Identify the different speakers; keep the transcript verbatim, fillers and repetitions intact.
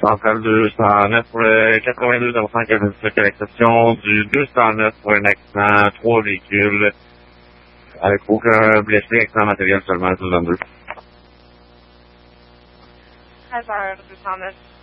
Speaker 1: Centrale deux cent neuf pour le quatre-vingt-deux zéro cinq à la exception du deux cent neuf pour un accident, trois véhicules, avec aucun blessé, accident matériel seulement, deux vingt-deux.
Speaker 2: treize heures deux cent neuf.